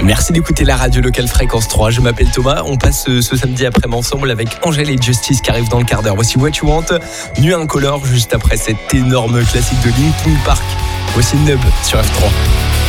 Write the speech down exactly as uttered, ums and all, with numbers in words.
Merci d'écouter la radio locale Fréquence trois. Je m'appelle Thomas. On passe ce, ce samedi après-midi ensemble avec Angèle et Justice qui arrivent dans le quart d'heure. Voici What You Want, Nuit Incolore, juste après cet énorme classique de Linkin Park. Voici Nub sur F trois.